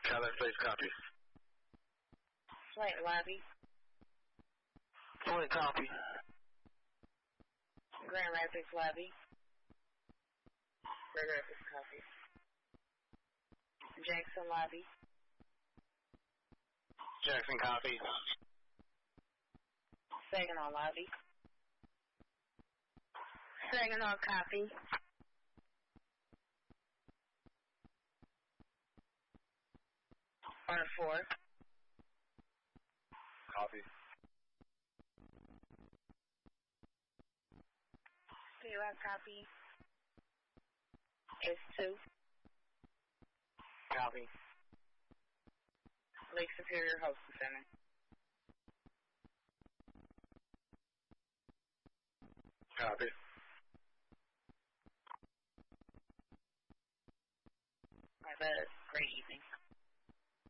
Skyline Place, copy. Flight lobby. Flight copy. Grand Rapids lobby. Grand Rapids copy. Jackson lobby. Jackson copy. Saginaw lobby. Saginaw copy. R4. Copy. K-Rock copy. S2. Copy. Lake Superior Hosting Center. Copy. Have a great evening.